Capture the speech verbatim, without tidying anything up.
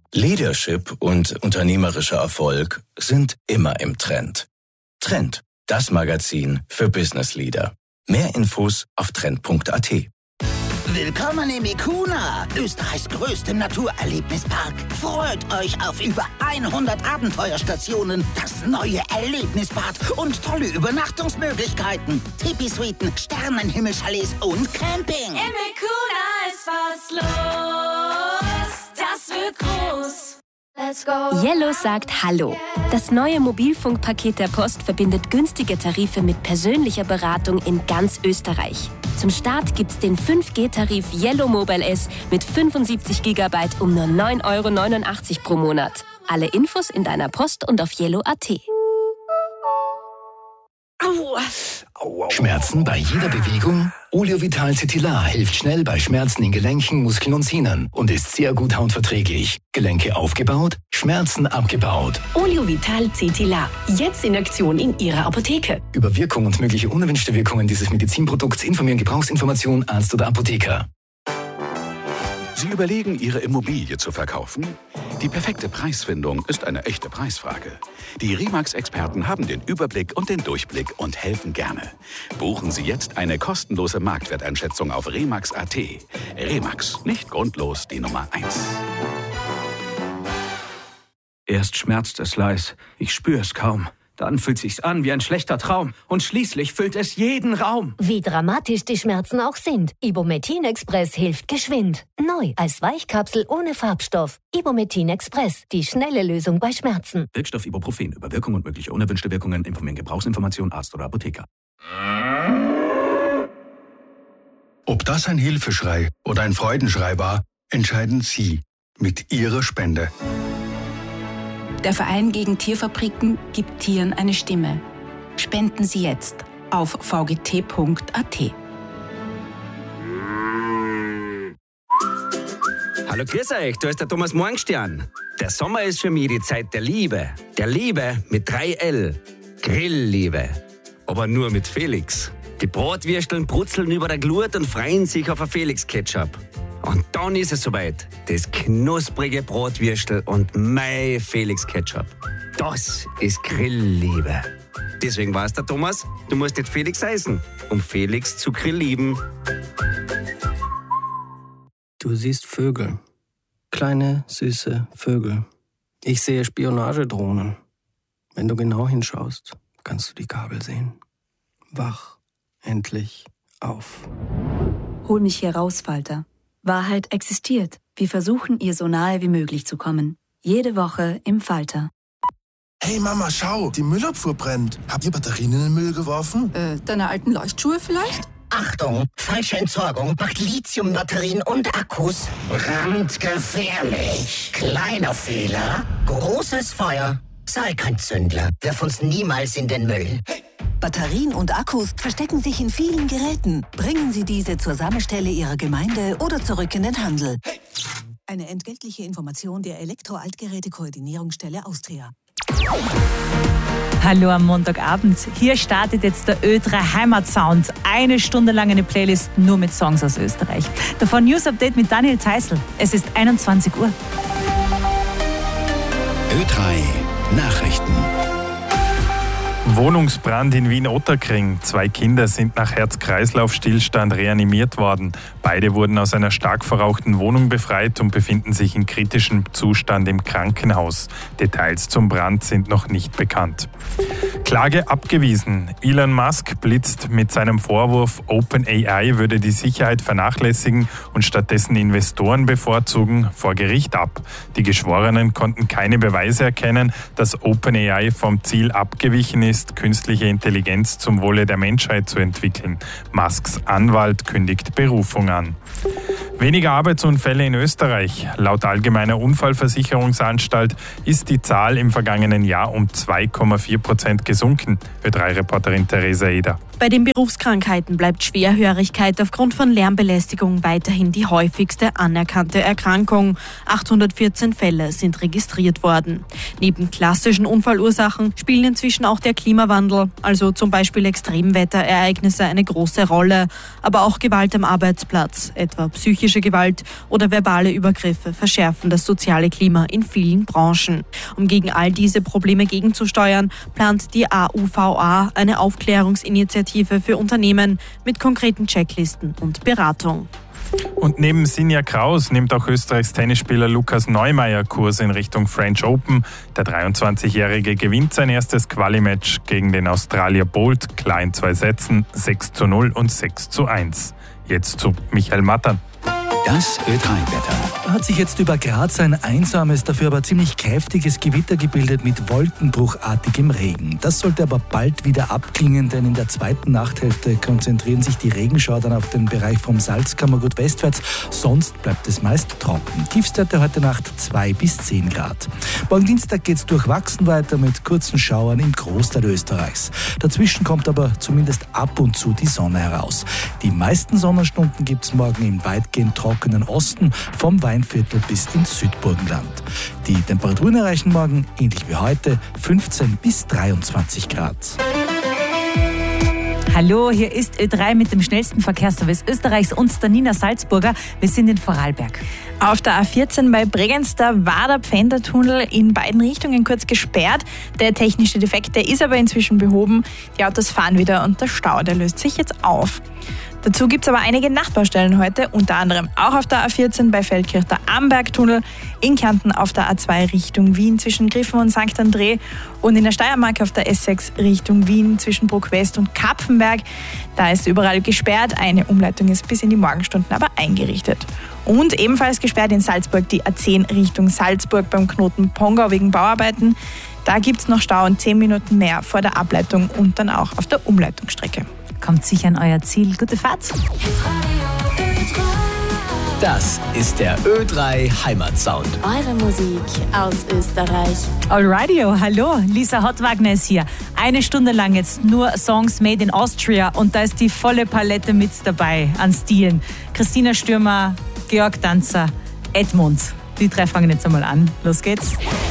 Leadership und unternehmerischer Erfolg sind immer im Trend. Trend, das Magazin für Business Leader. Mehr Infos auf trend punkt a t. Willkommen im Ikuna, Österreichs größtem Naturerlebnispark. Freut euch auf über hundert Abenteuerstationen, das neue Erlebnisbad und tolle Übernachtungsmöglichkeiten. Tipi-Suiten, Sternenhimmelchalets und Camping. Im Ikuna ist was los, das wird groß. Let's go. Yellow sagt Hallo. Das neue Mobilfunkpaket der Post verbindet günstige Tarife mit persönlicher Beratung in ganz Österreich. Zum Start gibt's den fünf G Tarif Yellow Mobile S mit fünfundsiebzig Gigabyte um nur neun Euro neunundachtzig pro Monat. Alle Infos in deiner Post und auf yellow punkt a t. Schmerzen bei jeder Bewegung? Oleovital Cetilar hilft schnell bei Schmerzen in Gelenken, Muskeln und Sehnen und ist sehr gut hautverträglich. Gelenke aufgebaut, Schmerzen abgebaut. Oleovital Cetilar. Jetzt in Aktion in Ihrer Apotheke. Über Wirkung und mögliche unerwünschte Wirkungen dieses Medizinprodukts informieren Gebrauchsinformation, Arzt oder Apotheker. Sie überlegen, Ihre Immobilie zu verkaufen? Die perfekte Preisfindung ist eine echte Preisfrage. Die Remax-Experten haben den Überblick und den Durchblick und helfen gerne. Buchen Sie jetzt eine kostenlose Marktwerteinschätzung auf remax punkt a t. Remax, nicht grundlos die Nummer eins. Erst schmerzt es leis, ich spüre es kaum. Dann fühlt sich's an wie ein schlechter Traum. Und schließlich füllt es jeden Raum. Wie dramatisch die Schmerzen auch sind, Ibumetin Express hilft geschwind. Neu als Weichkapsel ohne Farbstoff. Ibumetin Express, die schnelle Lösung bei Schmerzen. Wirkstoff Ibuprofen. Über Wirkung und mögliche unerwünschte Wirkungen informieren Gebrauchsinformation, Arzt oder Apotheker. Ob das ein Hilfeschrei oder ein Freudenschrei war, entscheiden Sie mit Ihrer Spende. Der Verein gegen Tierfabriken gibt Tieren eine Stimme. Spenden Sie jetzt auf v g t punkt a t. Hallo, grüß euch, da ist der Thomas Morgenstern. Der Sommer ist für mich die Zeit der Liebe. Der Liebe mit drei L. Grillliebe. Aber nur mit Felix. Die Bratwürsteln brutzeln über der Glut und freuen sich auf ein Felix-Ketchup. Und dann ist es soweit. Das knusprige Bratwürstel und mein Felix-Ketchup. Das ist Grillliebe. Deswegen weiß der Thomas, du musst nicht Felix heißen, um Felix zu grilllieben. Du siehst Vögel. Kleine, süße Vögel. Ich sehe Spionagedrohnen. Wenn du genau hinschaust, kannst du die Kabel sehen. Wach endlich auf. Hol mich hier raus, Falter. Wahrheit existiert. Wir versuchen, ihr so nahe wie möglich zu kommen. Jede Woche im Falter. Hey Mama, schau, die Müllabfuhr brennt. Habt ihr Batterien in den Müll geworfen? Äh, deine alten Leuchtschuhe vielleicht? Achtung, falsche Entsorgung macht Lithiumbatterien und Akkus brandgefährlich. Kleiner Fehler, großes Feuer. Sei kein Zündler, wirf uns niemals in den Müll. Hey. Batterien und Akkus verstecken sich in vielen Geräten. Bringen Sie diese zur Sammelstelle Ihrer Gemeinde oder zurück in den Handel. Hey. Eine entgeltliche Information der Elektro-Altgeräte-Koordinierungsstelle Austria. Hallo am Montagabend. Hier startet jetzt der Ö drei Heimatsound. Eine Stunde lang eine Playlist nur mit Songs aus Österreich. Davon News Update mit Daniel Zeisel. Es ist einundzwanzig Uhr. Ö drei Nachrichten. Wohnungsbrand in Wien-Ottakring. Zwei Kinder sind nach Herz-Kreislauf-Stillstand reanimiert worden. Beide wurden aus einer stark verrauchten Wohnung befreit und befinden sich in kritischem Zustand im Krankenhaus. Details zum Brand sind noch nicht bekannt. Klage abgewiesen. Elon Musk blitzt mit seinem Vorwurf, OpenAI würde die Sicherheit vernachlässigen und stattdessen Investoren bevorzugen, vor Gericht ab. Die Geschworenen konnten keine Beweise erkennen, dass OpenAI vom Ziel abgewichen ist, künstliche Intelligenz zum Wohle der Menschheit zu entwickeln. Musks Anwalt kündigt Berufung an. Weniger Arbeitsunfälle in Österreich. Laut Allgemeiner Unfallversicherungsanstalt ist die Zahl im vergangenen Jahr um zwei Komma vier Prozent gesunken. Ö drei Reporterin Theresa Eder. Bei den Berufskrankheiten bleibt Schwerhörigkeit aufgrund von Lärmbelästigung weiterhin die häufigste anerkannte Erkrankung. achthundertvierzehn Fälle sind registriert worden. Neben klassischen Unfallursachen spielen inzwischen auch der Klimawandel, also zum Beispiel Extremwetterereignisse, eine große Rolle. Aber auch Gewalt am Arbeitsplatz, etwa psychische psychische Gewalt oder verbale Übergriffe verschärfen das soziale Klima in vielen Branchen. Um gegen all diese Probleme gegenzusteuern, plant die A U V A eine Aufklärungsinitiative für Unternehmen mit konkreten Checklisten und Beratung. Und neben Sinja Kraus nimmt auch Österreichs Tennisspieler Lukas Neumeier Kurse in Richtung French Open. Der dreiundzwanzigjährige gewinnt sein erstes Quali-Match gegen den Australier Bolt, klar in zwei Sätzen, sechs zu null und sechs zu eins. Jetzt zu Michael Mattern. Das Ö drei Wetter. Hat sich jetzt über Graz ein einsames, dafür aber ziemlich kräftiges Gewitter gebildet mit wolkenbruchartigem Regen. Das sollte aber bald wieder abklingen, denn in der zweiten Nachthälfte konzentrieren sich die Regenschauer dann auf den Bereich vom Salzkammergut westwärts. Sonst bleibt es meist trocken. Tiefstwerte heute Nacht zwei bis zehn Grad. Morgen Dienstag geht es durchwachsen weiter mit kurzen Schauern im Großteil Österreichs. Dazwischen kommt aber zumindest ab und zu die Sonne heraus. Die meisten Sonnenstunden gibt es morgen im weitgehend trockenen Osten, vom Weinviertel bis ins Südburgenland. Die Temperaturen erreichen morgen, ähnlich wie heute, fünfzehn bis dreiundzwanzig Grad. Hallo, hier ist Ö drei mit dem schnellsten Verkehrsservice Österreichs und der Nina Salzburger. Wir sind in Vorarlberg. Auf der A vierzehn bei Bregenz, da war der Pfändertunnel in beiden Richtungen kurz gesperrt. Der technische Defekt, der ist aber inzwischen behoben. Die Autos fahren wieder und der Stau, der löst sich jetzt auf. Dazu gibt es aber einige Nachbaustellen heute, unter anderem auch auf der A vierzehn bei Feldkirch der Ambergtunnel, in Kärnten auf der A zwei Richtung Wien zwischen Griffen und Sankt André und in der Steiermark auf der S sechs Richtung Wien zwischen Bruck West und Kapfenberg. Da ist überall gesperrt, eine Umleitung ist bis in die Morgenstunden aber eingerichtet. Und ebenfalls gesperrt in Salzburg die A zehn Richtung Salzburg beim Knoten Pongau wegen Bauarbeiten. Da gibt es noch Stau und zehn Minuten mehr vor der Ableitung und dann auch auf der Umleitungsstrecke. Kommt sicher an euer Ziel. Gute Fahrt. Das ist der Ö drei Heimatsound. Eure Musik aus Österreich. Allradio, hallo, Lisa Hottwagner ist hier. Eine Stunde lang jetzt nur Songs made in Austria und da ist die volle Palette mit dabei an Stilen. Christina Stürmer, Georg Danzer, Edmund. Die drei fangen jetzt einmal an. Los geht's.